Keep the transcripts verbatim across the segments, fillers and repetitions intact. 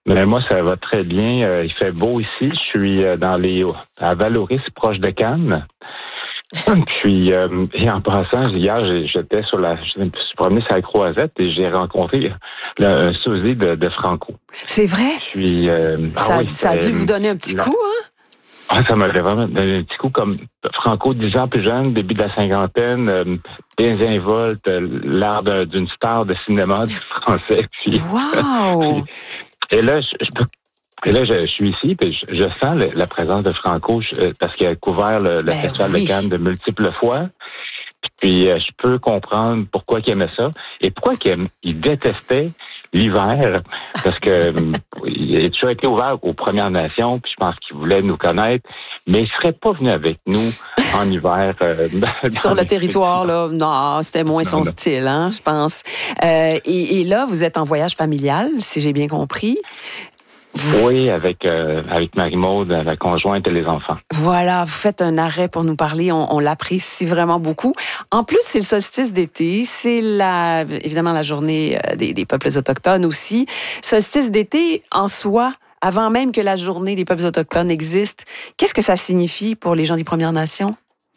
Mais moi, ça va très bien. Euh, il fait beau ici. Je suis euh, dans les à Valoris, proche de Cannes. Puis, euh, et en passant, hier, j'ai- j'étais sur la, je me suis promené sur la Croisette et j'ai rencontré le, un sosie de, de Franco. C'est vrai? Puis, euh, Ça, ah oui, ça a dû euh, vous donner un petit la- coup, hein? Ah, ça m'avait vraiment donné un petit coup comme Franco, dix ans plus jeune, début de la cinquantaine, euh, désinvolte, euh, l'art de- d'une star de cinéma du français. Puis, Wow! et là, je, je peux Et là, je, je suis ici, puis je, je sens le- la présence de Franco je- parce qu'il a couvert le, le Ben festival oui. de Cannes de multiples fois. Puis euh, je peux comprendre pourquoi il aimait ça et pourquoi qu'il aime- il détestait l'hiver, parce que euh, il a toujours été ouvert aux Premières Nations, puis je pense qu'il voulait nous connaître, mais il serait pas venu avec nous en hiver. euh, dans Sur le les- territoire, là, non, c'était moins Non, son non. style, hein, je pense. Euh, et, et là, vous êtes en voyage familial, si j'ai bien compris. Oui, avec euh, avec Marie-Maude, la conjointe et les enfants. Voilà, vous faites un arrêt pour nous parler, on, on l'apprécie vraiment beaucoup. En plus, c'est le solstice d'été, c'est la, évidemment la journée euh, des, des peuples autochtones aussi. Solstice d'été, en soi, avant même que la journée des peuples autochtones existe, qu'est-ce que ça signifie pour les gens des Premières Nations?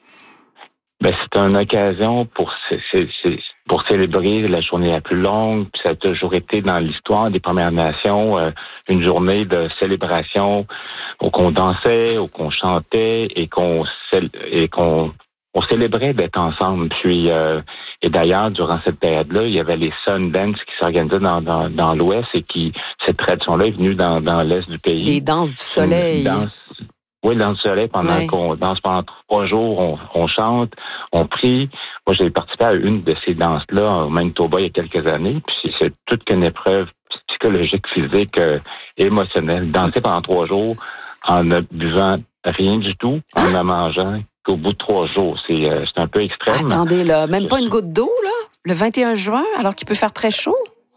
Ben, c'est une occasion pour c'est, c'est, c'est- pour célébrer la journée la plus longue. Puis ça a toujours été dans l'histoire des Premières Nations euh, une journée de célébration où qu'on dansait, où qu'on chantait et qu'on cél- et qu'on on célébrait d'être ensemble. Puis euh, et d'ailleurs durant cette période-là, il y avait les Sundance qui s'organisaient dans, dans dans l'Ouest et qui cette tradition-là est venue dans dans l'Est du pays. Les danses du soleil. Une danse Oui, dans le soleil, pendant Ouais. qu'on danse pendant trois jours, on, on chante, on prie. Moi, j'ai participé à une de ces danses-là au Manitoba il y a quelques années, puis c'est toute qu'une épreuve psychologique, physique, euh, émotionnelle. Danser pendant trois jours en ne buvant rien du tout, en ne mangeant qu'au bout de trois jours. C'est euh, c'est un peu extrême. Attendez, là, même pas une goutte d'eau, là, le vingt et un juin, alors qu'il peut faire très chaud?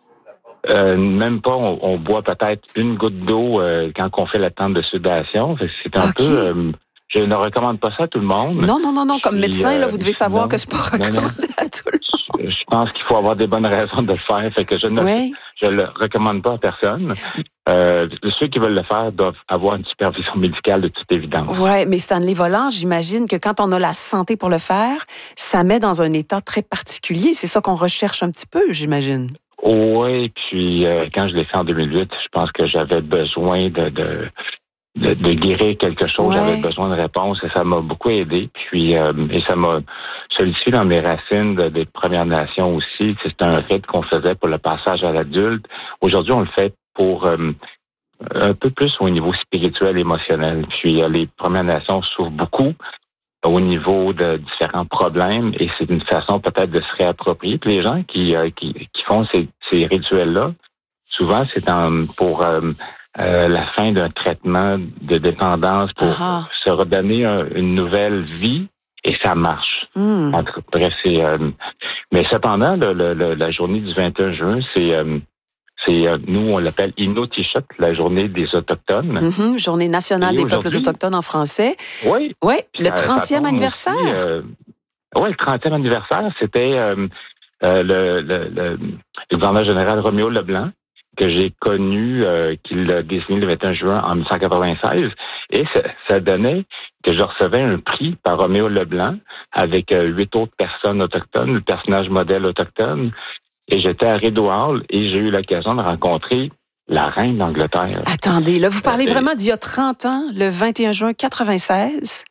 Euh, même pas, on, on boit peut-être une goutte d'eau euh, quand on fait la tente de sudation. Fait que C'est un OK. peu... euh, je ne recommande pas ça à tout le monde. Non, non, non, non, comme Puis, médecin, là, euh, vous devez savoir non, que c'est pas non, non. recommandé à tout le monde. Je pense qu'il faut avoir des bonnes raisons de le faire. Fait que je ne Oui. je le recommande pas à personne. Euh, ceux qui veulent le faire doivent avoir une supervision médicale de toute évidence. Oui, mais Stanley Volant, j'imagine que quand on a la santé pour le faire, ça met dans un état très particulier. C'est ça qu'on recherche un petit peu, j'imagine. Oui, puis euh, quand je l'ai fait en deux mille huit, je pense que j'avais besoin de, de, de, de guérir quelque chose. Ouais. J'avais besoin de réponses et ça m'a beaucoup aidé. Puis euh, et ça m'a solidifié dans mes racines de- des Premières Nations aussi. C'est un rite qu'on faisait pour le passage à l'adulte. Aujourd'hui, on le fait pour euh, un peu plus au niveau spirituel, émotionnel. Puis euh, les Premières Nations souffrent beaucoup au niveau de différents problèmes et c'est une façon peut-être de se réapproprier. Puis les gens qui, euh, qui, qui font ces, ces rituels-là, souvent c'est en, pour euh, euh, la fin d'un traitement de dépendance, pour Ah. se redonner un- une nouvelle vie et ça marche. Hmm. En tout cas, bref, c'est... euh, mais cependant, le, le, le- la journée du vingt et un juin, c'est... euh, c'est euh, nous, on l'appelle Inuktitut, la journée des Autochtones. Mhm. Journée nationale Et des peuples aujourd'hui- autochtones en français. Oui, Oui, Puis le ça- ça trentième tombe anniversaire. aussi, euh, oui, le trentième anniversaire, c'était euh, euh, le, le, le, le gouverneur général Roméo Leblanc, que j'ai connu, euh, qu'il a désigné le vingt et un juin en mille neuf cent quatre-vingt-seize. Et ça, ça donnait que je recevais un prix par Roméo Leblanc avec euh, huit autres personnes autochtones, le personnage modèle autochtone. Et j'étais à Rideau Hall et j'ai eu l'occasion de rencontrer la reine d'Angleterre. Attendez, là, vous parlez Euh, vraiment d'il y a trente ans, le vingt et un juin quatre-vingt-seize.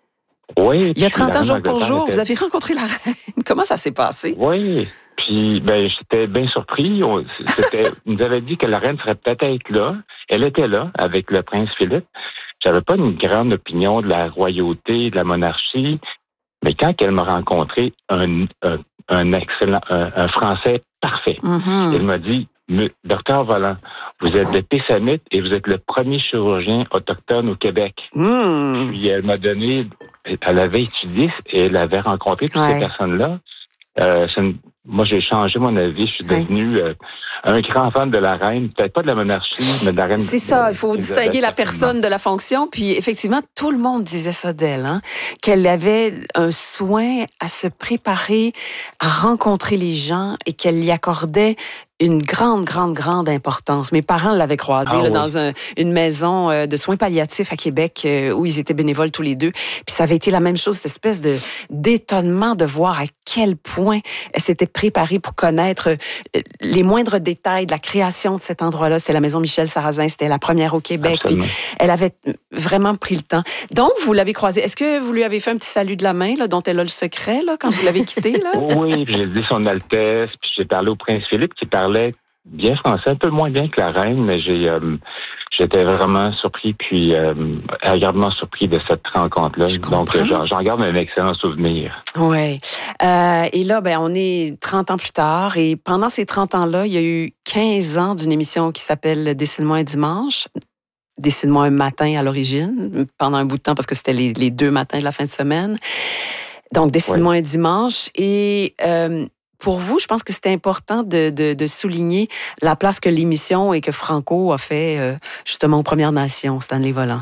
Oui. Il y a puis trente la ans, reine jour pour d'Angleterre jour, était- vous avez rencontré la reine. Comment ça s'est passé? Oui. Puis, ben, j'étais bien surpris. On, c'était, il nous avait dit que la reine serait peut-être là. Elle était là avec le prince Philippe. J'avais pas une grande opinion de la royauté, de la monarchie. Mais quand elle m'a rencontré, un, un, un excellent, un, un français parfait. Mhm. Elle m'a dit, Me- docteur Volant, vous êtes de Pessamit et vous êtes le premier chirurgien autochtone au Québec. Hmm. Puis elle m'a donné, elle avait étudié et elle avait rencontré toutes Ouais. ces personnes-là. Euh, c'est une- moi, j'ai changé mon avis. Je suis Ouais. devenu euh, un grand fan de la reine, peut-être pas de la monarchie, mais de la reine. C'est ça, il faut Élisabeth, distinguer la absolument. personne de la fonction. Puis effectivement, tout le monde disait ça d'elle, hein, qu'elle avait un soin à se préparer, à rencontrer les gens et qu'elle y accordait une grande, grande, grande importance. Mes parents l'avaient croisé ah, là, oui. dans un, une maison euh, de soins palliatifs à Québec euh, où ils étaient bénévoles tous les deux. Puis ça avait été la même chose, cette espèce de d'étonnement de voir à quel point elle s'était préparée pour connaître euh, les moindres détails de la création de cet endroit-là. C'était la maison Michel Sarrazin, c'était la première au Québec. Puis elle avait vraiment pris le temps. Donc, vous l'avez croisée. Est-ce que vous lui avez fait un petit salut de la main, là, dont elle a le secret, là, quand vous l'avez quittée, là? Oui, puis j'ai dit son Altesse, puis j'ai parlé au prince Philippe qui parlait bien français, un peu moins bien que la reine, mais j'ai euh, j'étais vraiment surpris, puis euh, agréablement surpris de cette rencontre-là. Je Donc, j'en, j'en garde un excellent souvenir. Oui. Euh, et là, ben, on est trente ans plus tard, et pendant ces trente ans-là, il y a eu quinze ans d'une émission qui s'appelle Dessine-moi un dimanche. Dessine-moi un matin à l'origine, pendant un bout de temps, parce que c'était les, les deux matins de la fin de semaine. Donc, Dessine-moi oui. un dimanche. Et euh, pour vous, je pense que c'était important de, de, de souligner la place que l'émission et que Franco a fait euh, justement aux Premières Nations, Stanley Volant.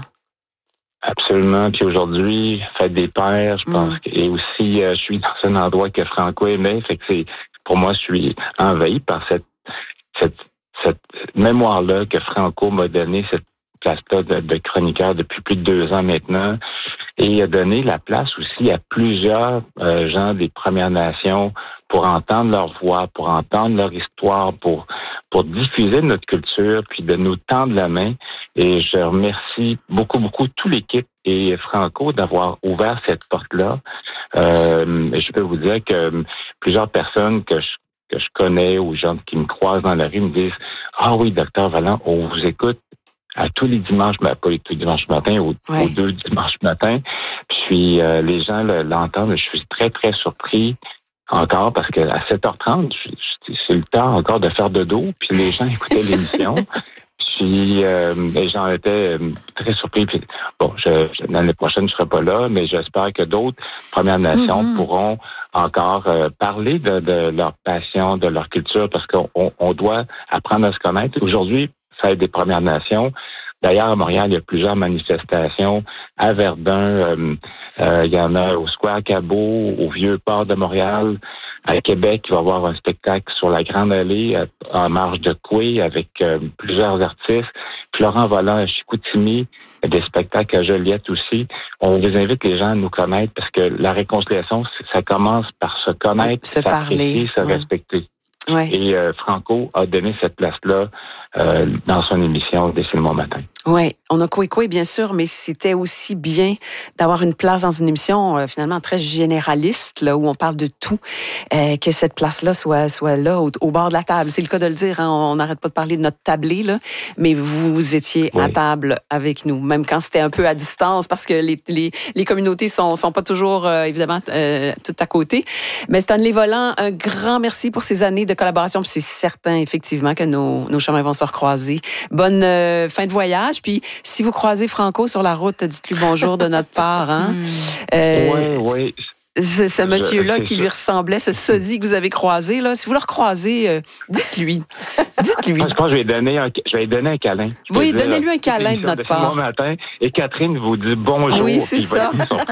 Absolument. Puis aujourd'hui, fête des pères, je pense. Mm. Que, et aussi, euh, je suis dans un endroit que Franco aimait. Fait que c'est, pour moi, je suis envahi par cette, cette, cette mémoire-là que Franco m'a donnée, cette place-là de, de chroniqueur depuis plus de deux ans maintenant. Et il a donné la place aussi à plusieurs euh, gens des Premières Nations pour entendre leur voix, pour entendre leur histoire, pour pour diffuser notre culture, puis de nous tendre la main. Et je remercie beaucoup, beaucoup toute l'équipe et Franco d'avoir ouvert cette porte-là. Euh, je peux vous dire que plusieurs personnes que je que je connais ou gens qui me croisent dans la rue me disent « Ah oui, docteur Vallant, on vous écoute à tous les dimanches, mais pas les tous les dimanches matin, aux, ouais. aux deux dimanches matin. » Puis euh, les gens l'entendent. Je suis très, très surpris encore parce qu'à sept heures trente, je, je, c'est le temps encore de faire dodo. Puis les gens écoutaient l'émission. Puis euh, les gens étaient très surpris. Puis, bon, je, je, l'année prochaine, je ne serai pas là, mais j'espère que d'autres Premières Nations mm-hmm. pourront encore euh, parler de, de leur passion, de leur culture, parce qu'on on doit apprendre à se connaître. Aujourd'hui, fête des Premières Nations. D'ailleurs, à Montréal, il y a plusieurs manifestations. À Verdun, euh, euh, il y en a au Square Cabot, au Vieux-Port de Montréal. À Québec, il va y avoir un spectacle sur la Grande Allée, en marge de Coué, avec euh, plusieurs artistes. Florent Volant à Chicoutimi, des spectacles à Joliette aussi. On les invite les gens à nous connaître parce que la réconciliation, ça commence par se connaître, ouais, se parler, se ouais. respecter. Ouais. Et euh, Franco a donné cette place-là euh, dans son émission Dessine-moi un matin. Oui, on a Coué-Coué, bien sûr, mais c'était aussi bien d'avoir une place dans une émission euh, finalement très généraliste, là, où on parle de tout, euh, que cette place-là soit, soit là, au, au bord de la table. C'est le cas de le dire, hein, on n'arrête pas de parler de notre tablé, là, mais vous étiez oui. à table avec nous, même quand c'était un peu à distance, parce que les, les, les communautés sont, sont pas toujours, euh, évidemment, euh, toutes à côté. Mais Stanley Volant, un grand merci pour ces années de collaboration, puis c'est certain, effectivement, que nos, nos chemins vont se recroiser. Bonne euh, fin de voyage. Puis, si vous croisez Franco sur la route, dites-lui bonjour de notre part. Hein? Euh, oui, oui. Ce, ce monsieur-là qui lui ressemblait, ce sosie que vous avez croisé, là, si vous le recroisez, euh, dites-lui. Dites-lui. Je pense que je vais lui donner un, je vais lui donner un câlin. Je oui, donnez-lui un câlin de notre part. Bon matin, et Catherine vous dit bonjour. Oui, c'est ça.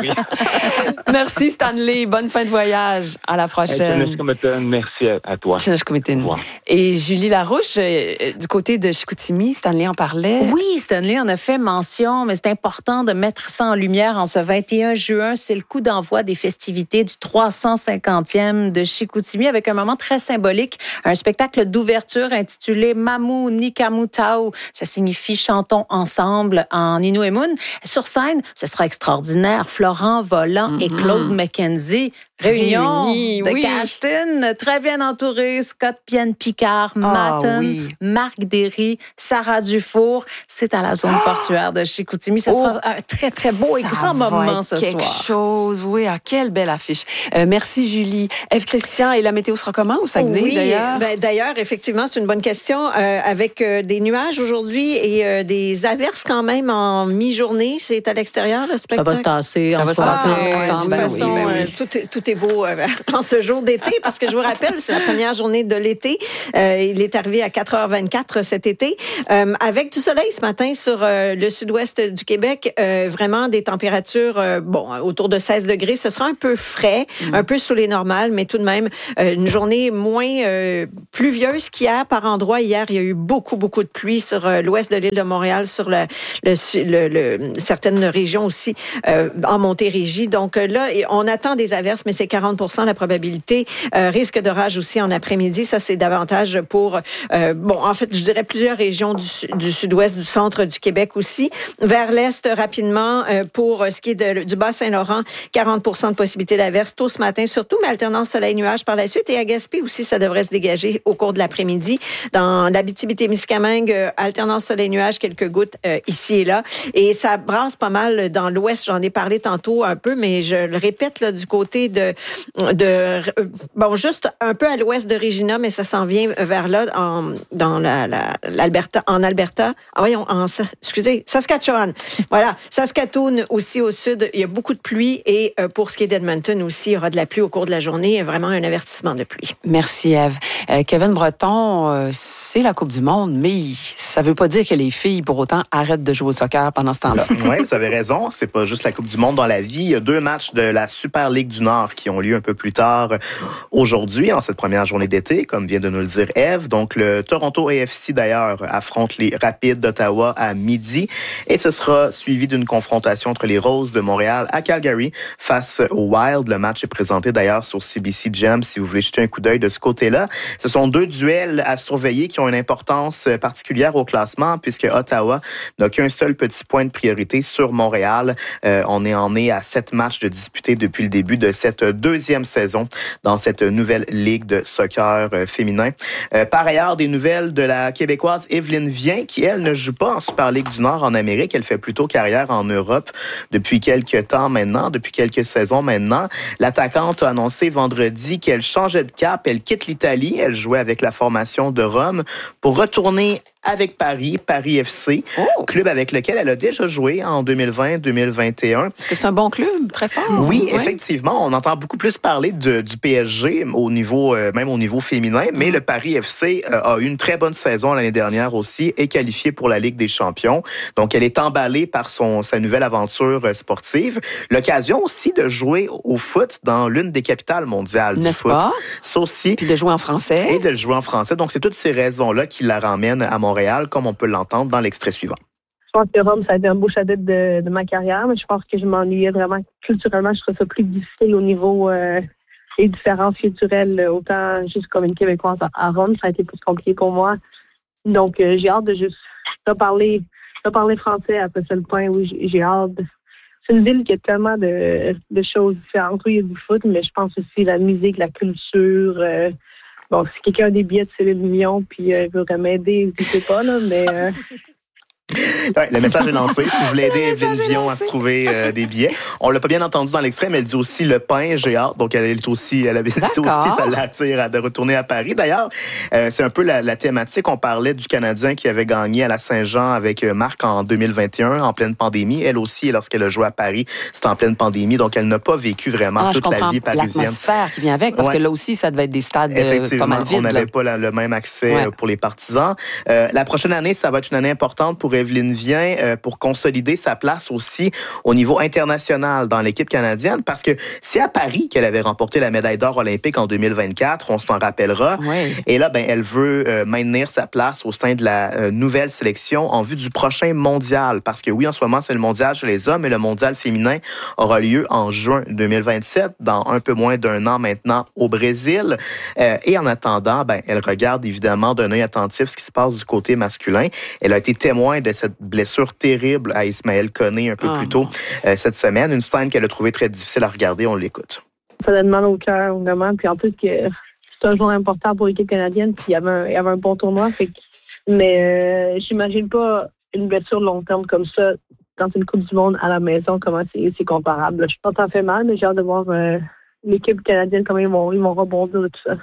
Merci Stanley. Bonne fin de voyage. À la prochaine. Hey, merci à, à toi. Et Julie Larouche, euh, du côté de Chicoutimi, Stanley en parlait. Oui, Stanley en a fait mention, mais c'est important de mettre ça en lumière en ce vingt et un juin. C'est le coup d'envoi des festivités du trois cent cinquantième de Chicoutimi avec un moment très symbolique, un spectacle d'ouverture intitulé Mamu Nikamutau. Ça signifie chantons ensemble en Inuimun. Sur scène, ce sera extraordinaire. Florent Volant mm-hmm. et Claude McKenzie. Réunion Réunis, de oui. Cashton, très bien entouré. Scott Pienne-Picard, oh, Matten, oui. Marc Derry, Sarah Dufour. C'est à la zone oh. portuaire de Chicoutimi. Ce oh. sera un très, très beau et grand moment ce quelque soir. quelque chose, oui. Ah, quelle belle affiche. Euh, merci, Julie. Ève Christian, et la météo sera comment au Saguenay, oui, d'ailleurs? Ben, d'ailleurs, effectivement, c'est une bonne question. Euh, avec euh, des nuages aujourd'hui et euh, des averses quand même en mi-journée. C'est à l'extérieur, le spectacle? Ça va se tasser. Ça va se tasser. De toute ben façon, oui, ben oui. euh, tout, est, tout est beau euh, en ce jour d'été, parce que je vous rappelle, c'est la première journée de l'été. Euh, il est arrivé à quatre heures vingt-quatre cet été, euh, avec du soleil ce matin sur euh, le sud-ouest du Québec. Euh, vraiment des températures, euh, bon, autour de seize degrés. Ce sera un peu peu frais, mmh. un peu sous les normales, mais tout de même euh, une journée moins euh, pluvieuse qu'hier par endroit. Hier, il y a eu beaucoup, beaucoup de pluie sur euh, l'ouest de l'île de Montréal, sur le, le, le, le, certaines régions aussi euh, en Montérégie. Donc là, on attend des averses, mais c'est quarante pour cent la probabilité. Euh, risque d'orage aussi en après-midi. Ça, c'est davantage pour, euh, bon, en fait, je dirais plusieurs régions du, du sud-ouest, du centre du Québec aussi. Vers l'est, rapidement, euh, pour ce qui est de, du Bas-Saint-Laurent, quarante pour cent de possibilité d'averse tôt ce matin, surtout, mais alternance soleil-nuage par la suite. Et à Gaspé aussi, ça devrait se dégager au cours de l'après-midi. Dans l'Abitibi-Témiscamingue, euh, alternance soleil-nuage, quelques gouttes euh, ici et là. Et ça brasse pas mal dans l'ouest. J'en ai parlé tantôt un peu, mais je le répète, là, du côté de, de euh, bon, juste un peu à l'ouest de Regina, mais ça s'en vient vers là, en, dans la, la, l'Alberta, en Alberta. Ah, voyons, en, excusez, Saskatchewan. Voilà. Saskatoon aussi au sud, il y a beaucoup de pluie et euh, pour ce qui est d'Edmonton aussi, il y aura de la pluie au cours de la journée. Vraiment un avertissement de pluie. Merci, Ève. Euh, Kevin Breton, euh, c'est la Coupe du Monde, mais ça ne veut pas dire que les filles, pour autant, arrêtent de jouer au soccer pendant ce temps-là. Oui, vous avez raison. C'est pas juste la Coupe du Monde dans la vie. Il y a deux matchs de la Super Ligue du Nord qui ont lieu un peu plus tard aujourd'hui, en cette première journée d'été, comme vient de nous le dire Ève. Donc, le Toronto A F C, d'ailleurs, affronte les Rapids d'Ottawa à midi. Et ce sera suivi d'une confrontation entre les Roses de Montréal à Calgary face au Wild. Le match est présenté d'ailleurs sur C B C Gem, si vous voulez jeter un coup d'œil de ce côté-là. Ce sont deux duels à surveiller qui ont une importance particulière au classement, puisque Ottawa n'a qu'un seul petit point de priorité sur Montréal. Euh, on est en est à sept matchs de disputés depuis le début de cette deuxième saison dans cette nouvelle ligue de soccer euh, féminin. Euh, par ailleurs, des nouvelles de la Québécoise Evelyne Viens, qui, elle, ne joue pas en Super Ligue du Nord en Amérique. Elle fait plutôt carrière en Europe depuis quelques temps maintenant, depuis quelques saisons maintenant. L'attaquante a annoncé vendredi qu'elle changeait de cap. Elle quitte l'Italie. Elle jouait avec la formation de Rome pour retourner avec Paris, Paris F C, oh. club avec lequel elle a déjà joué en deux mille vingt deux mille vingt et un. Est-ce que c'est un bon club, très fort? Oui, ouais. Effectivement. On entend beaucoup plus parler de, du P S G, au niveau, euh, même au niveau féminin, mais mm. le Paris F C euh, a eu une très bonne saison l'année dernière aussi, est qualifié pour la Ligue des champions. Donc, elle est emballée par son, sa nouvelle aventure euh, sportive. L'occasion aussi de jouer au foot dans l'une des capitales mondiales N'est-ce du foot. Pas? Ça aussi. Puis de jouer en français. Et de jouer en français. Donc, c'est toutes ces raisons-là qui la ramènent à Montréal. Montréal, comme on peut l'entendre dans l'extrait suivant. Je pense que Rome, ça a été un beau chapitre de, de ma carrière, mais je pense que je m'ennuyais vraiment culturellement. Je trouvais ça plus difficile au niveau euh, des différences culturelles. Autant juste comme une Québécoise à Rome, ça a été plus compliqué pour moi. Donc, euh, j'ai hâte de juste reparler, reparler français après ça, le point où j'ai, j'ai hâte. C'est une ville qui a tellement de, de choses différentes. Oui, il y a du foot, mais je pense aussi la musique, la culture... Euh, Bon, si quelqu'un a des billets de Céline Dion puis euh, veut m'aider, n'hésitez pas, là, mais... Euh... Ouais, le message est lancé. Si vous voulez aider Evelyne Vion à se trouver euh, des billets. On l'a pas bien entendu dans l'extrait, mais elle dit aussi le pain, j'ai hâte. Donc, elle est aussi, elle a dit aussi, ça l'attire à de retourner à Paris. D'ailleurs, euh, c'est un peu la, la thématique. On parlait du Canadien qui avait gagné à la Saint-Jean avec Marc en deux mille vingt et un, en pleine pandémie. Elle aussi, lorsqu'elle a joué à Paris, c'était en pleine pandémie. Donc, elle n'a pas vécu vraiment ah, toute la vie parisienne. L'atmosphère qui vient avec, parce ouais. que là aussi, ça devait être des stades euh, pas mal vides. On n'avait pas la, le même accès ouais. pour les partisans. Euh, la prochaine année, ça va être une année importante pour Evelyne Viens, pour consolider sa place aussi au niveau international dans l'équipe canadienne, parce que c'est à Paris qu'elle avait remporté la médaille d'or olympique en deux mille vingt-quatre, on s'en rappellera. Oui. Et là, ben, elle veut euh, maintenir sa place au sein de la euh, nouvelle sélection en vue du prochain mondial, parce que oui, en ce moment, c'est le mondial chez les hommes, et le mondial féminin aura lieu en juin deux mille vingt-sept, dans un peu moins d'un an maintenant au Brésil. Euh, et en attendant, ben, elle regarde évidemment d'un œil attentif ce qui se passe du côté masculin. Elle a été témoin de cette blessure terrible à Ismaël Koné un peu oh. plus tôt euh, cette semaine. Une scène qu'elle a trouvée très difficile à regarder. On l'écoute. Ça donne mal au cœur, vraiment. Puis en plus, que c'est un jour important pour l'équipe canadienne. Puis il y avait un, il y avait un bon tournoi. Fait que, mais euh, j'imagine pas une blessure long terme comme ça dans une Coupe du Monde à la maison, comment c'est, c'est comparable. Je pense que ça fait mal, mais j'ai hâte de voir euh, l'équipe canadienne, comment ils vont, ils vont rebondir de tout ça.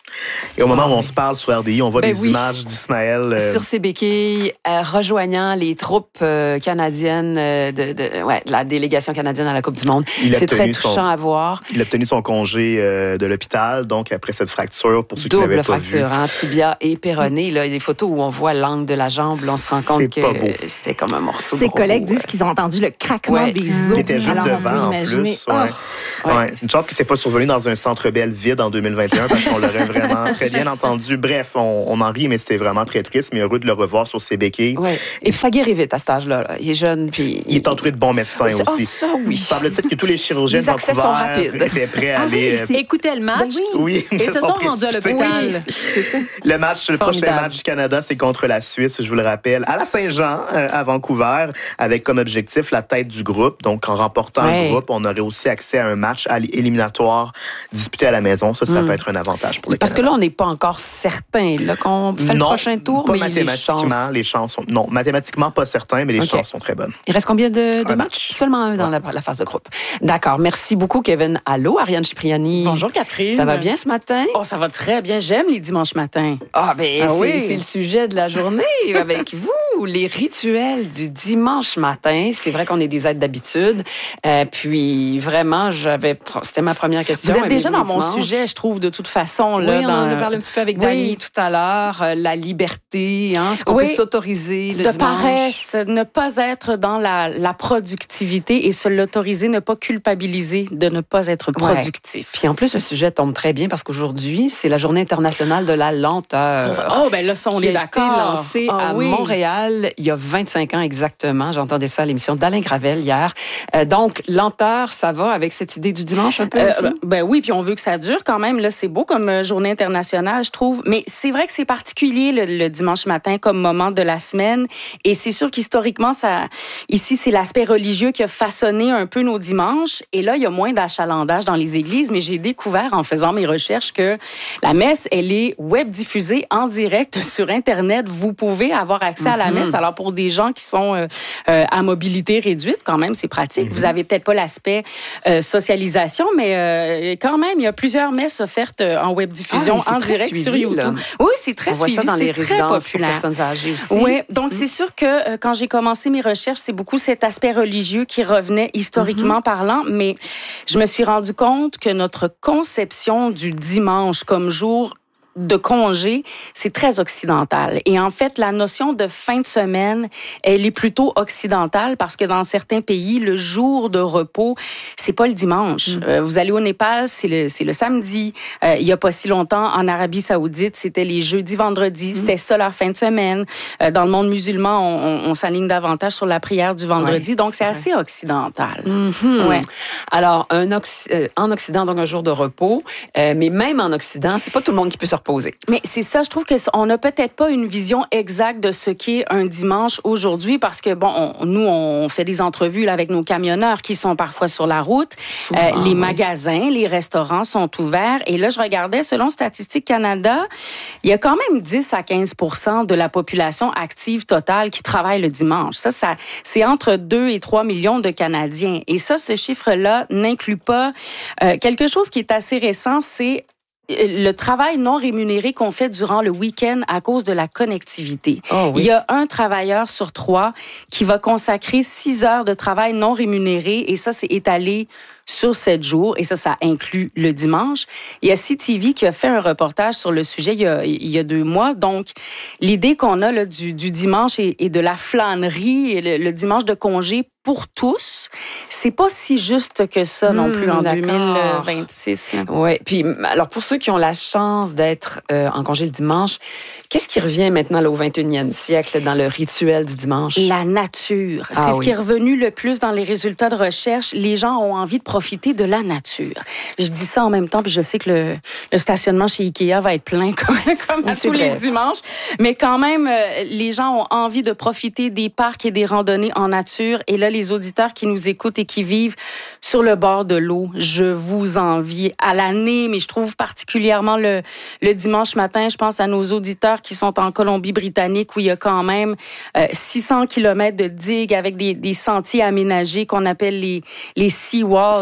Et au moment où on se parle sur R D I, on voit ben des oui. images d'Ismaël. Euh... Sur ses béquilles, euh, rejoignant les troupes euh, canadiennes euh, de, de, ouais, de la délégation canadienne à la Coupe du Monde. C'est très touchant son, à voir. Il a obtenu son congé euh, de l'hôpital, donc après cette fracture, pour ceux qui l'avaient pas vu. Double fracture, hein, tibia et péroné. Là, il y a des photos où on voit l'angle de la jambe. Là, on se rend compte que c'était comme un morceau de Ses robot. collègues disent qu'ils ont entendu le craquement ouais. des os. Qui était juste Alors, devant, en plus. Ouais. Oh. Ouais. Ouais. C'est une chance qu'il ne s'est pas survenu dans un centre Bell vide en deux mille vingt et un parce qu'on l'aurait vraiment très bien entendu. Bref, on, on en rit, mais c'était vraiment très triste, mais heureux de le revoir sur ses béquilles. Ouais. Et puis ça guérit vite à cet âge-là. Là. Il est jeune, puis... Il est entouré de bons médecins oh, aussi. Ça, oui. Semble-t-il que tous les chirurgiens les accès sont rapides. étaient prêts à ah aller... Oui, écoutaient le match. Ben oui. oui, et se sont, sont rendus à l'hôpital. Oui. Le match, le prochain match du Canada, c'est contre la Suisse, je vous le rappelle, à la Saint-Jean, euh, à Vancouver, avec comme objectif la tête du groupe. Donc, en remportant ouais. le groupe, on aurait aussi accès à un match éliminatoire disputé à la maison. Ça, ça mm. peut être un avantage pour le Parce Canada. Parce que là, on n'est pas encore certain là, qu'on fait non, le prochain tour, pas mais mathématiquement, les chances... les chances sont... Non, mathématiquement pas certain, mais les okay. chances sont très bonnes. Il reste combien de, de un matchs? Match. Seulement un dans ouais. la, la phase de groupe. D'accord. Merci beaucoup, Kevin. Allô, Ariane Cipriani. Bonjour, Catherine. Ça va bien ce matin? Oh, ça va très bien. J'aime les dimanches matins. Ah, ben, ah, c'est, oui. c'est le sujet de la journée avec vous. Les rituels du dimanche matin. C'est vrai qu'on est des êtres d'habitude. Euh, puis, vraiment, j'avais, c'était ma première question. Vous êtes déjà dans mon sujet, je trouve, de toute façon. Là, oui, on dans... en a parlé un petit peu avec oui. Dani tout à l'heure. Euh, la liberté, hein, ce qu'on oui. peut s'autoriser le de dimanche. paresse, ne pas être dans la, la productivité et se l'autoriser, ne pas culpabiliser de ne pas être productif. Ouais. Puis en plus, le sujet tombe très bien parce qu'aujourd'hui, c'est la Journée internationale de la lenteur. Oh, ben là, ça, on qui est a d'accord. été lancée oh, à oui. Montréal il y a vingt-cinq ans exactement. J'entendais ça à l'émission d'Alain Gravel hier. Euh, donc, lenteur, ça va avec cette idée du dimanche un peu euh, aussi? Ben, ben oui, puis on veut que ça dure quand même. Là, c'est beau comme euh, Journée internationale, je trouve. Mais c'est vrai que c'est particulier le, le dimanche matin comme moment de la semaine. Et c'est sûr qu'historiquement, ça, ici, c'est l'aspect religieux qui a façonné un peu nos dimanches. Et là, il y a moins d'achalandage dans les églises. Mais j'ai découvert en faisant mes recherches que la messe, elle est web diffusée en direct sur Internet. Vous pouvez avoir accès mm-hmm. à la messe. Alors, pour des gens qui sont euh, euh, à mobilité réduite, quand même, c'est pratique. Mm-hmm. Vous avez peut-être pas l'aspect euh, socialisation, mais euh, quand même, il y a plusieurs messes offertes en web diffusion ah, en direct suivi, sur YouTube. Là. Oui, c'est très On suivi. voit ça dans c'est les très résidences populaire. Pour personnes âgées aussi. Oui, donc mm-hmm. c'est sûr que euh, quand j'ai commencé mes recherches, c'est beaucoup cet aspect religieux qui revenait historiquement mm-hmm. parlant, mais je me suis rendu compte que notre conception du dimanche comme jour de congé, c'est très occidental. Et en fait, la notion de fin de semaine, elle est plutôt occidentale parce que dans certains pays, le jour de repos, c'est pas le dimanche. Mm. Euh, vous allez au Népal, c'est le, c'est le samedi. Euh, il y a pas si longtemps, en Arabie Saoudite, c'était les jeudis, vendredis. Mm. C'était ça leur fin de semaine. Euh, dans le monde musulman, on, on, on s'aligne davantage sur la prière du vendredi. Ouais, donc, c'est, c'est assez occidental. Mm-hmm. Ouais. Alors, un Occ- euh, en Occident, donc un jour de repos. Euh, mais même en Occident, c'est pas tout le monde qui peut se reposer. Mais c'est ça, je trouve qu'on n'a peut-être pas une vision exacte de ce qu'est un dimanche aujourd'hui parce que, bon, on, nous, on fait des entrevues là, avec nos camionneurs qui sont parfois sur la route. Souvent, euh, les oui. magasins, les restaurants sont ouverts. Et là, je regardais, selon Statistique Canada, il y a quand même dix à quinze pour cent de la population active totale qui travaille le dimanche. Ça, ça c'est entre deux et trois millions de Canadiens. Et ça, ce chiffre-là n'inclut pas euh, quelque chose qui est assez récent, c'est le travail non rémunéré qu'on fait durant le week-end à cause de la connectivité. Oh, oui. Il y a un travailleur sur trois qui va consacrer six heures de travail non rémunéré et ça, c'est étalé sur sept jours, et ça, ça inclut le dimanche. Il y a C T V qui a fait un reportage sur le sujet il y a, il y a deux mois. Donc, l'idée qu'on a là, du, du dimanche et, et de la flânerie, et le, le dimanche de congé pour tous, c'est pas si juste que ça non plus en mmh, deux mille vingt-six. Oui, puis alors pour ceux qui ont la chance d'être euh, en congé le dimanche, qu'est-ce qui revient maintenant là, au vingt et unième siècle dans le rituel du dimanche? La nature. Ah, c'est oui. ce qui est revenu le plus dans les résultats de recherche. Les gens ont envie de profiter de la nature. Je dis ça en même temps, puis je sais que le, le stationnement chez Ikea va être plein comme, comme oui, à tous vrai. les dimanches. Mais quand même, euh, les gens ont envie de profiter des parcs et des randonnées en nature. Et là, les auditeurs qui nous écoutent et qui vivent sur le bord de l'eau, je vous envie à l'année, mais je trouve particulièrement le, le dimanche matin, je pense à nos auditeurs qui sont en Colombie-Britannique où il y a quand même euh, six cents kilomètres de digues avec des, des sentiers aménagés qu'on appelle les, les sea walls.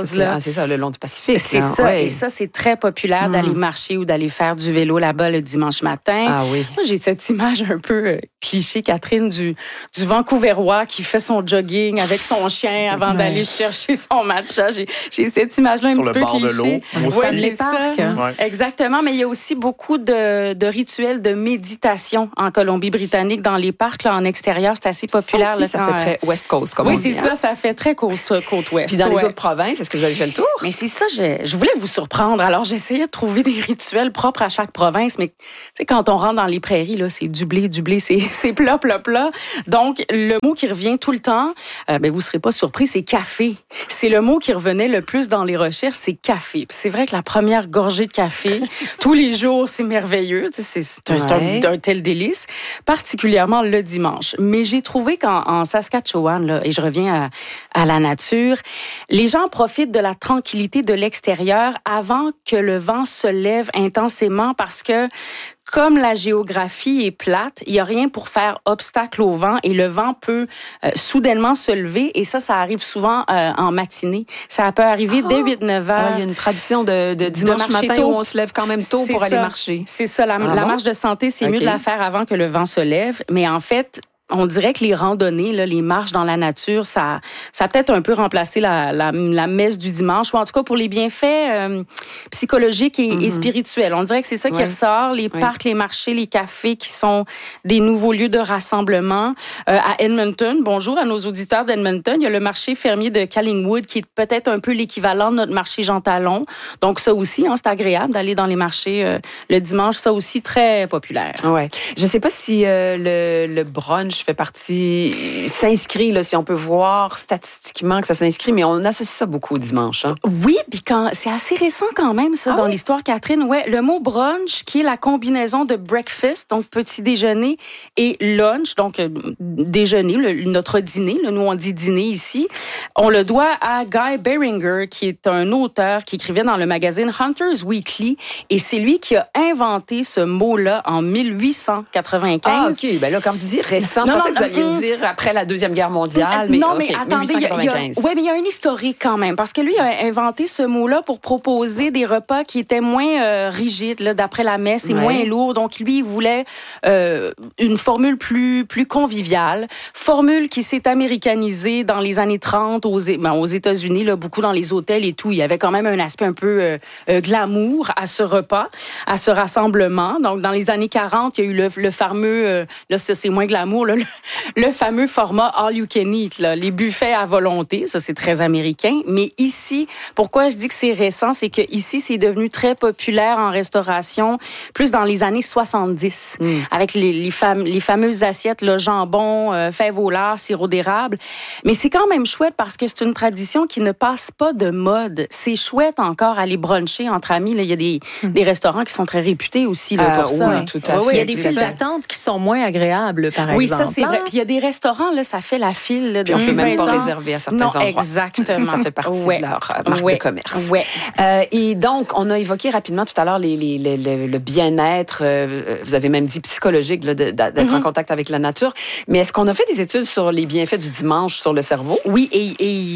c'est, là. ah, c'est ça, le long du Pacifique. C'est hein, ça. ouais. Et ça, c'est très populaire mm. d'aller marcher ou d'aller faire du vélo là-bas le dimanche matin. Ah oui. Moi, j'ai cette image un peu euh, cliché, Catherine, du, du Vancouverois qui fait son jogging avec son chien avant ouais. d'aller chercher son matcha. J'ai, j'ai cette image-là un Sur petit peu cliché. Sur le bord de l'eau. Oui, c'est les ça. parcs. Ouais. Exactement. Mais il y a aussi beaucoup de, de rituels de méditation en Colombie-Britannique dans les parcs, là, en extérieur. C'est assez populaire. Ça, aussi, là, ça quand, fait très West Coast, comme oui, on dit. Oui, c'est hein? ça. Ça fait très côte, côte ouest. Puis dans ouais. les autres provinces, est-ce que vous avez fait le tour? Mais c'est ça, je, je voulais vous surprendre. Alors, j'essayais de trouver des rituels propres à chaque province, mais tu sais, quand on rentre dans les prairies, là, c'est du blé, du blé, c'est, c'est plat, plat, plat. Donc, le mot qui revient tout le temps, euh, ben, vous ne serez pas surpris, c'est café. C'est le mot qui revenait le plus dans les recherches, c'est café. Puis c'est vrai que la première gorgée de café, tous les jours, c'est merveilleux. Tu sais, c'est, c'est, un, ouais. c'est un, un tel délice, particulièrement le dimanche. Mais j'ai trouvé qu'en en Saskatchewan, là, et je reviens à, à la nature, les gens profitent de la tranquillité de l'extérieur avant que le vent se lève intensément parce que comme la géographie est plate, il n'y a rien pour faire obstacle au vent et le vent peut euh, soudainement se lever et ça, ça arrive souvent euh, en matinée. Ça peut arriver ah, dès huit neuf heures. Il y a une tradition de, de dimanche de matin tôt. Où on se lève quand même tôt c'est pour ça. Aller marcher. C'est ça, la, ah, la bon? marche de santé, c'est okay. mieux de la faire avant que le vent se lève. Mais en fait, on dirait que les randonnées, là, les marches dans la nature, ça, ça a peut-être un peu remplacé la, la, la messe du dimanche, ou en tout cas pour les bienfaits euh, psychologiques et, mm-hmm. et spirituels. On dirait que c'est ça ouais. qui ressort. Les ouais. parcs, les marchés, les cafés qui sont des nouveaux lieux de rassemblement. Euh, à Edmonton, bonjour à nos auditeurs d'Edmonton, il y a le marché fermier de Collingwood qui est peut-être un peu l'équivalent de notre marché Jean Talon. Donc ça aussi, hein, c'est agréable d'aller dans les marchés euh, le dimanche, ça aussi très populaire. Ouais. Je ne sais pas si euh, le, le brunch fait partie, s'inscrit, là, si on peut voir statistiquement que ça s'inscrit, mais on associe ça beaucoup au dimanche. Hein? Oui, puis quand, c'est assez récent quand même, ça, ah dans oui? l'histoire, Catherine. Ouais, le mot brunch, qui est la combinaison de breakfast, donc petit déjeuner, et lunch, donc euh, déjeuner, le, notre dîner, là, nous on dit dîner ici, on le doit à Guy Beringer, qui est un auteur qui écrivait dans le magazine Hunter's Weekly, et c'est lui qui a inventé ce mot-là en dix-huit cent quatre-vingt-quinze. Ah, OK. Ben là, quand vous dites récent, je pensais que vous alliez me dire après la Deuxième Guerre mondiale. Mais, non, okay, mais attendez, il y a, ouais, mais il y a un historique quand même, parce que lui a inventé ce mot-là pour proposer des repas qui étaient moins euh, rigides, là, d'après la messe, et ouais. moins lourds. Donc, lui, il voulait euh, une formule plus, plus conviviale, formule qui s'est américanisée dans les années trente aux, ben, aux États-Unis, là, beaucoup dans les hôtels et tout. Il y avait quand même un aspect un peu euh, euh, glamour à ce repas, à ce rassemblement. Donc, dans les années quarante, il y a eu le, le fameux, euh, là, c'est moins glamour, là, le, le fameux format all you can eat, là, les buffets à volonté, ça c'est très américain. Mais ici, pourquoi je dis que c'est récent, c'est que ici c'est devenu très populaire en restauration, plus dans les années soixante-dix, mm. avec les, les, fam- les fameuses assiettes, le jambon, euh, fèves au lard, sirop d'érable. Mais c'est quand même chouette parce que c'est une tradition qui ne passe pas de mode. C'est chouette encore aller bruncher entre amis. Là, il y a des, mm. des restaurants qui sont très réputés aussi là, pour euh, ça. Oui, tout à fait. Il y a des files d'attente qui sont moins agréables, par oui, exemple. Oui, ça c'est vrai. Puis il y a des restaurants, là, ça fait la file. Là, puis on ne peut même pas réserver à certains non, endroits. Exactement. Ça fait partie ouais. de leur marque ouais. de commerce. Ouais. Euh, et donc, on a évoqué rapidement tout à l'heure les, les, les, le, le bien-être, euh, vous avez même dit psychologique, là, de, d'être mm-hmm. en contact avec la nature. Mais est-ce qu'on a fait des études sur les bienfaits du dimanche sur le cerveau? Oui, et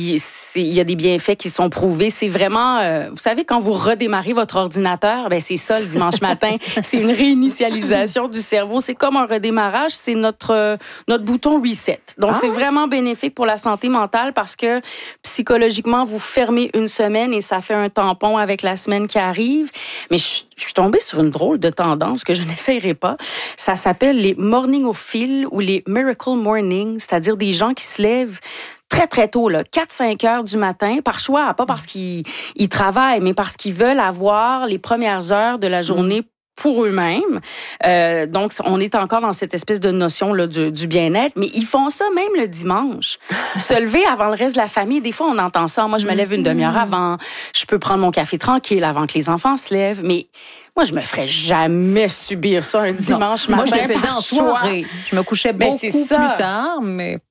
il y a des bienfaits qui sont prouvés. C'est vraiment, euh, vous savez, quand vous redémarrez votre ordinateur, ben c'est ça le dimanche matin. C'est une réinitialisation du cerveau. C'est comme un redémarrage. C'est notre, euh, notre bouton reset. Donc, ah. c'est vraiment bénéfique pour la santé mentale parce que psychologiquement, vous fermez une semaine et ça fait un tampon avec la semaine qui arrive. Mais je, je suis tombée sur une drôle de tendance que je n'essayerai pas. Ça s'appelle les morningophiles ou les miracle mornings, c'est-à-dire des gens qui se lèvent très, très tôt, là, quatre cinq heures du matin, par choix, pas parce qu'ils ils travaillent, mais parce qu'ils veulent avoir les premières heures de la journée pour eux-mêmes. Euh, donc, on est encore dans cette espèce de notion là, du, du bien-être, mais ils font ça même le dimanche. Se lever avant le reste de la famille, des fois, on entend ça. Moi, je me lève une demi-heure avant. Je peux prendre mon café tranquille avant que les enfants se lèvent, mais moi, je me ferais jamais subir ça un dimanche non, matin. Moi, je le faisais en soirée. Je me couchais beaucoup plus tard, mais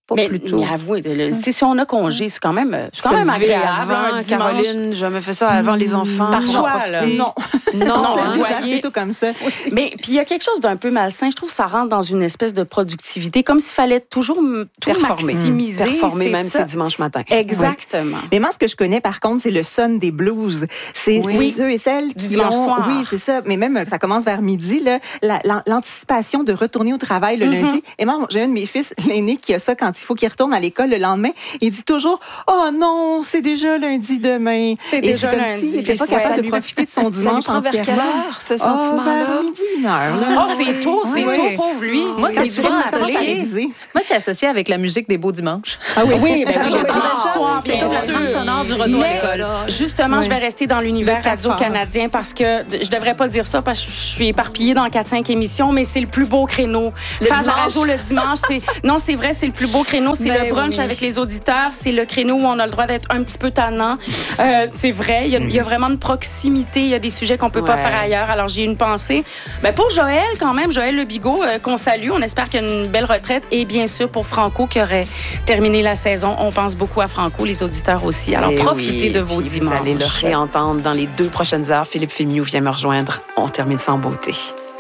pas mais, plus tôt. Mais avouez, le, si on a congé, c'est quand même, c'est quand même agréable. Avant, un Caroline, je me fais ça avant les enfants. Par pour choix, profiter. Non. Non, Non, hein? c'est assez tout comme ça. Mais puis il y a quelque chose d'un peu malsain. Je trouve que ça rentre dans une espèce de productivité, comme s'il fallait toujours m- tout Performer. maximiser. Performer, c'est même si ça. c'est dimanche matin. Exactement. Mais moi, ce que je connais, par contre, c'est le Sunday blues. C'est Oui. ceux et celles Du qui dimanche ont... soir. Oui, c'est ça. Mais même, ça commence vers midi, là, la- la- l'anticipation de retourner au travail le Mm-hmm. lundi. Et moi, j'ai un de mes fils, l'aîné, qui a ça quand il faut qu'il retourne à l'école le lendemain. Il dit toujours, « Oh non, c'est déjà lundi demain. » C'est Et déjà c'est comme lundi. s'il n'était pas Ouais. capable Ça de profiter de son Ça lui dimanche prend vers quelle entièrement. heure, ce Oh, sentiment-là? vers midi, une heure. Là. Oh, c'est tôt, c'est Oui. tôt, pauvre lui. Moi, Quand c'était tu vas souvent m'appeler- associé. Moi, c'était associé avec la musique des Beaux Dimanches. Ah oui, Oui, ben oui, le Ah, dimanche soir, C'était bien comme la sûr. trame sonore du retour Mais, à l'école. Justement, Oui. je vais rester dans l'univers Le quatre radio-canadien parce que d- je devrais pas dire ça parce que je suis éparpillée dans quatre cinq émissions, mais c'est le plus beau créneau. Le Faire de la dimanche. radio le dimanche, c'est non, c'est vrai, c'est le plus beau créneau. C'est Ben le brunch oui. avec les auditeurs. C'est le créneau où on a le droit d'être un petit peu tannant. Euh, c'est vrai, il y, a, il y a vraiment une proximité. Il y a des sujets qu'on peut pas Ouais. faire ailleurs. Alors j'ai une pensée. Ben, pour Joël, quand même, Joël Le Bigot, euh, qu'on salue. On espère qu'il y a une belle retraite. Et bien sûr, pour Franco, qui aurait terminé la saison. On pense beaucoup à Franco, les auditeurs aussi. Alors, Eh profitez oui, de vos puis dimanches. Vous allez le réentendre dans les deux prochaines heures. Philippe Filmiou vient me rejoindre. On termine sans beauté.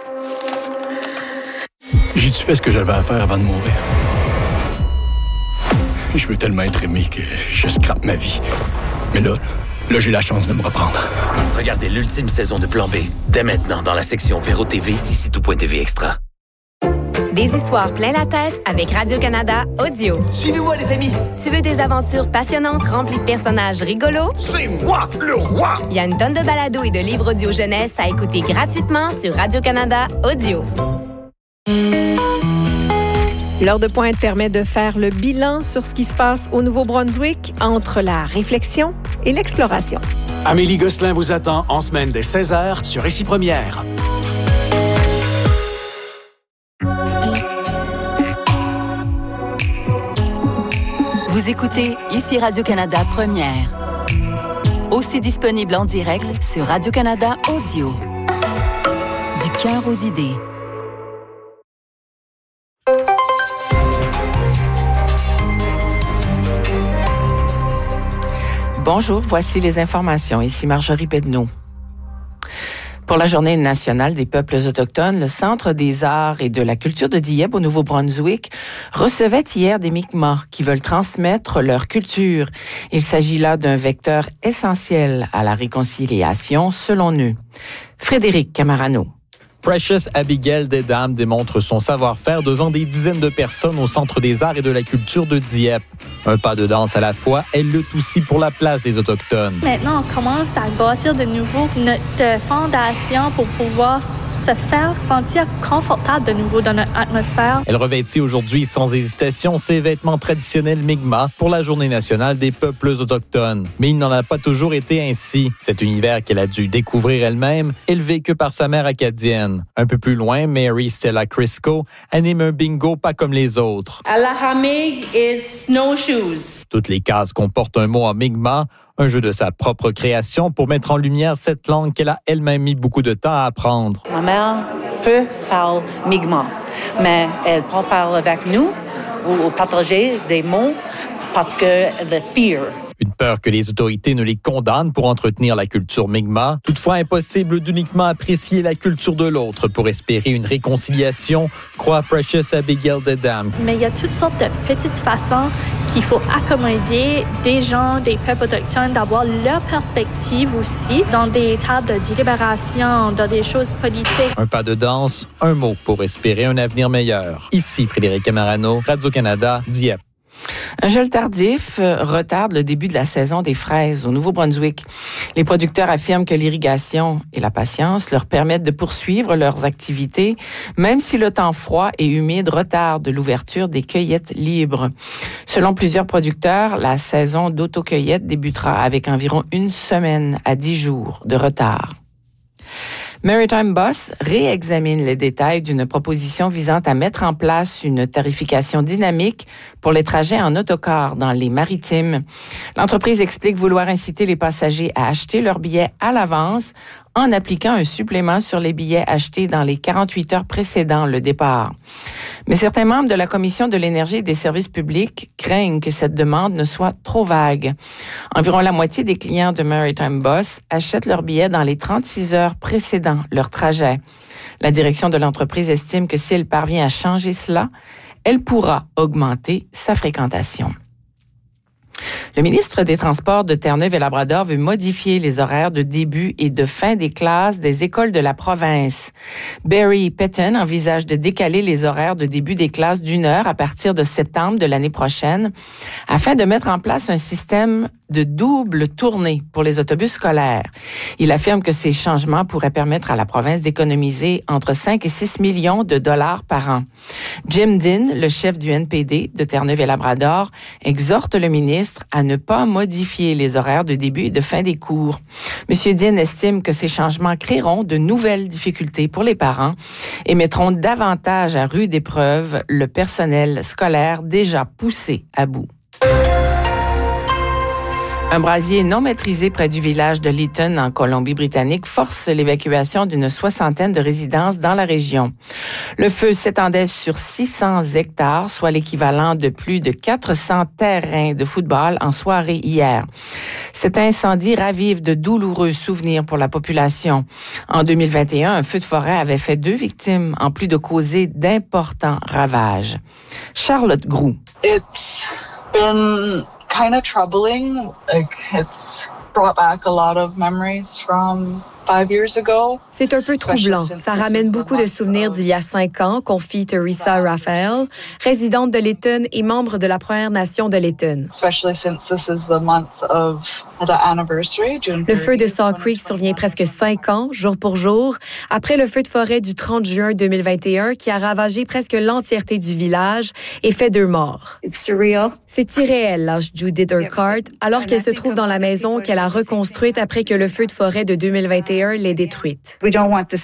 J'ai-tu fait ce que j'avais à faire avant de mourir? Je veux tellement être aimé que je scrape ma vie. Mais là, là, j'ai la chance de me reprendre. Regardez l'ultime saison de Plan B, dès maintenant dans la section Véro T V d'ici tout point T V Extra. Des histoires plein la tête avec Radio-Canada Audio. Suivez-moi les amis, Tu veux des aventures passionnantes remplies de personnages rigolos? c'est moi le roi! Il y a une tonne de balados et de livres audio jeunesse à écouter gratuitement sur Radio-Canada Audio. L'heure de pointe permet de faire le bilan sur ce qui se passe au Nouveau-Brunswick entre la réflexion et l'exploration. Amélie Gosselin vous attend en semaine dès seize heures sur Ici Première. Vous écoutez Ici Radio-Canada Première. Aussi disponible en direct sur Radio-Canada Audio. Du cœur aux idées. Bonjour, voici les informations. Ici Marjorie Bednaud. Pour la Journée nationale des peuples autochtones, le Centre des arts et de la culture de Dieppe au Nouveau-Brunswick recevait hier des Mi'kmaq qui veulent transmettre leur culture. Il s'agit là d'un vecteur essentiel à la réconciliation, selon eux. Frédéric Camarano. Precious Abigail Dedam démontre son savoir-faire devant des dizaines de personnes au Centre des arts et de la culture de Dieppe. Un pas de danse à la fois, elle lutte aussi pour la place des Autochtones. Maintenant, on commence à bâtir de nouveau notre fondation pour pouvoir se faire sentir confortable de nouveau dans notre atmosphère. Elle revêtit aujourd'hui sans hésitation ses vêtements traditionnels Mi'kmaq pour la Journée nationale des peuples autochtones. Mais il n'en a pas toujours été ainsi. Cet univers qu'elle a dû découvrir elle-même est le vécu par sa mère acadienne. Un peu plus loin, Mary Stella Crisco anime un bingo pas comme les autres. Alahamig is snowshoes. Toutes les cases comportent un mot en Mi'kmaq, un jeu de sa propre création pour mettre en lumière cette langue qu'elle a elle-même mis beaucoup de temps à apprendre. Ma mère peut parler Mi'kmaq, mais elle peut parler avec nous ou partager des mots parce que le fear. Une peur que les autorités ne les condamnent pour entretenir la culture Mi'kmaq. Toutefois, impossible d'uniquement apprécier la culture de l'autre pour espérer une réconciliation, croit Precious Abigail Dedam. Mais il y a toutes sortes de petites façons qu'il faut accommoder des gens, des peuples autochtones, d'avoir leur perspective aussi dans des tables de délibération, dans des choses politiques. Un pas de danse, un mot pour espérer un avenir meilleur. Ici Frédéric Camarano, Radio-Canada, Dieppe. Un gel tardif retarde le début de la saison des fraises au Nouveau-Brunswick. Les producteurs affirment que l'irrigation et la patience leur permettent de poursuivre leurs activités, même si le temps froid et humide retarde l'ouverture des cueillettes libres. Selon plusieurs producteurs, la saison d'autocueillette débutera avec environ une semaine à dix jours de retard. Maritime Bus réexamine les détails d'une proposition visant à mettre en place une tarification dynamique pour pour les trajets en autocar dans les maritimes. L'entreprise explique vouloir inciter les passagers à acheter leurs billets à l'avance en appliquant un supplément sur les billets achetés dans les quarante-huit heures précédant le départ. Mais certains membres de la Commission de l'énergie et des services publics craignent que cette demande ne soit trop vague. Environ la moitié des clients de Maritime Bus achètent leurs billets dans les trente-six heures précédant leur trajet. La direction de l'entreprise estime que si elle parvient à changer cela, elle pourra augmenter sa fréquentation. Le ministre des Transports de Terre-Neuve et Labrador veut modifier les horaires de début et de fin des classes des écoles de la province. Barry Petton envisage de décaler les horaires de début des classes d'une heure à partir de septembre de l'année prochaine afin de mettre en place un système de double tournée pour les autobus scolaires. Il affirme que ces changements pourraient permettre à la province d'économiser entre cinq et six millions de dollars par an. Jim Dean, le chef du N P D de Terre-Neuve et Labrador, exhorte le ministre à ne pas modifier les horaires de début et de fin des cours. M. Dean estime que ces changements créeront de nouvelles difficultés pour les parents et mettront davantage à rude épreuve le personnel scolaire déjà poussé à bout. Un brasier non maîtrisé près du village de Lytton, en Colombie-Britannique, force l'évacuation d'une soixantaine de résidences dans la région. Le feu s'étendait sur six cents hectares, soit l'équivalent de plus de quatre cents terrains de football en soirée hier. Cet incendie ravive de douloureux souvenirs pour la population. En deux mille vingt et un, un feu de forêt avait fait deux victimes, en plus de causer d'importants ravages. Charlotte Groux. It's been kind of troubling. Like, it's brought back a lot of memories from five years ago. C'est un peu troublant. Ça ramène beaucoup de souvenirs d'il y a cinq ans, confie Teresa Raphael, résidente de Lytton et membre de la Première Nation de Lytton. Especially since this is the month of the anniversary. Le feu de Saw Creek survient presque cinq ans, jour pour jour, après le feu de forêt du trente juin deux mille vingt et un qui a ravagé presque l'entièreté du village et fait deux morts. C'est irréel, lâche Judith Urquhart, alors qu'elle se trouve dans la maison qu'elle a reconstruite après que le feu de forêt de deux mille vingt et un l'ait détruite. Beaucoup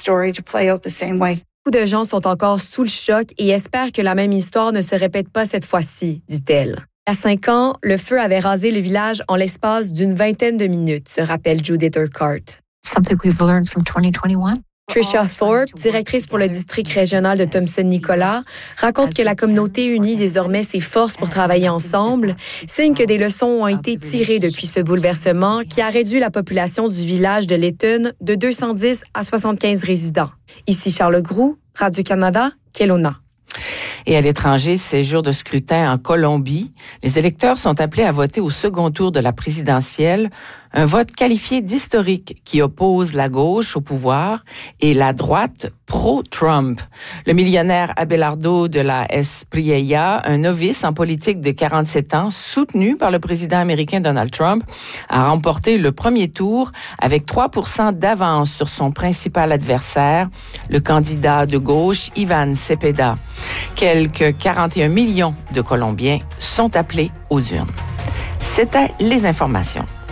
de gens sont encore sous le choc et espèrent que la même histoire ne se répète pas cette fois-ci, dit-elle. Il y a cinq ans, le feu avait rasé le village en l'espace d'une vingtaine de minutes, se rappelle Judith Urquhart. Something we've learned from twenty twenty-one. Tricia Thorpe, directrice pour le district régional de Thompson-Nicolas, raconte que la communauté unit désormais ses forces pour travailler ensemble, signe que des leçons ont été tirées depuis ce bouleversement qui a réduit la population du village de Lytton de deux cent dix à soixante-quinze résidents. Ici Charles Groux, Radio-Canada, Kelowna. Et à l'étranger, ces jours de scrutin en Colombie, les électeurs sont appelés à voter au second tour de la présidentielle, un vote qualifié d'historique qui oppose la gauche au pouvoir et la droite pro-Trump. Le millionnaire Abelardo de la Espriella, un novice en politique de quarante-sept ans, soutenu par le président américain Donald Trump, a remporté le premier tour avec trois pour cent d'avance sur son principal adversaire, le candidat de gauche Ivan Cepeda. Quelques quarante et un millions de Colombiens sont appelés aux urnes. C'était les informations.